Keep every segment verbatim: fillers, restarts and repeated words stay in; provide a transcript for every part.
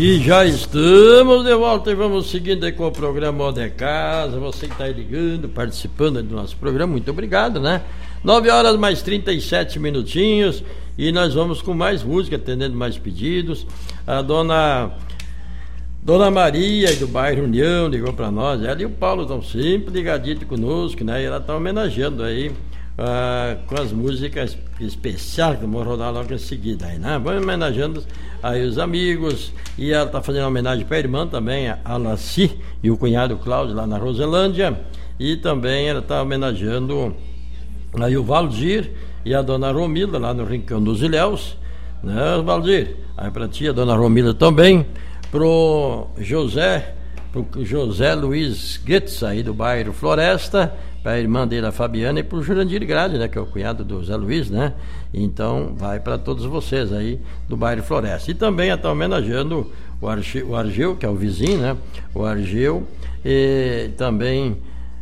E já estamos de volta e vamos seguindo aí com o programa O de Casa. Você que está aí ligando, participando do nosso programa, muito obrigado, né? nove horas mais trinta e sete minutinhos e nós vamos com mais música, atendendo mais pedidos. A dona Dona Maria do bairro União ligou para nós. Ela e o Paulo estão sempre ligadinhos conosco, né? E ela está homenageando aí ah, com as músicas especiais que vamos rodar logo em seguida aí, né? Vamos homenageando aí os amigos, e ela está fazendo uma homenagem para a irmã também, a Laci, e o cunhado Cláudio lá na Roselândia, e também ela está homenageando aí o Valdir e a dona Romilda lá no Rincão dos Ilhéus, né, Valdir? Aí para ti, a dona Romilda também, pro José, pro José Luiz Goetz aí do bairro Floresta, para a irmã dele, a Fabiana, e pro Jurandir Grade, né, que é o cunhado do Zé Luiz, né? Então vai para todos vocês aí do bairro Floresta. E também está homenageando o Argeu, o Argeu, que é o vizinho, né? O Argeu, e também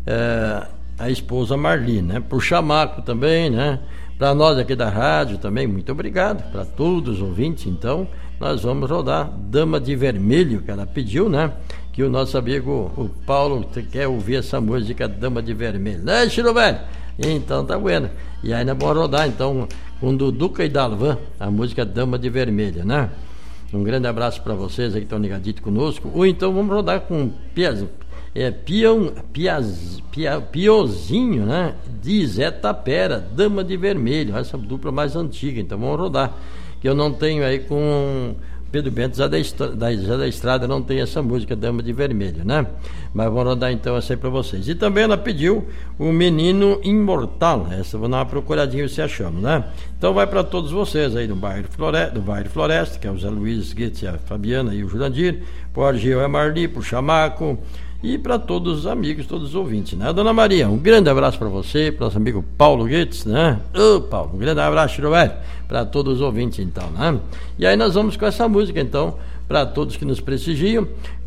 é, a esposa Marli, né? Pro Chamaco também, né? Para nós aqui da rádio também, muito obrigado. Para todos os ouvintes, então, nós vamos rodar Dama de Vermelho, que ela pediu, né? Que o nosso amigo, o Paulo, quer ouvir essa música Dama de Vermelho, né, Chiro Velho? Então tá bueno. E aí nós vamos rodar, então, com Duduca e Dalvan, a música Dama de Vermelho, né? Um grande abraço para vocês aí que estão ligadinhos conosco. Ou então vamos rodar com Piaz, é, Pião, Piaz, Pia, Piozinho, né? De Zé Tapera, Dama de Vermelho, essa dupla mais antiga, então vamos rodar. Que eu não tenho aí com Pedro Bento, já da, da, já da Estrada não tem essa música Dama de Vermelho, né? Mas vamos rodar então essa aí pra vocês. E também ela pediu o Menino Imortal, essa vou dar uma procuradinha se achamos, né? Então vai para todos vocês aí do bairro Floresta, do bairro Floresta, que é o Zé Luiz Goetz, a Fabiana e o Jurandir, pro Argeu e a Marli, pro Chamaco, e para todos os amigos, todos os ouvintes, né? Dona Maria, um grande abraço para você, para nosso amigo Paulo Goetz, né? Ô Paulo, um grande abraço, Chirovelho, para todos os ouvintes, então, né? E aí nós vamos com essa música, então, para todos que nos prestigiam,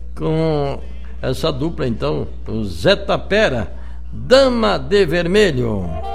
com essa dupla, então, o Zé Tapera, Dama de Vermelho.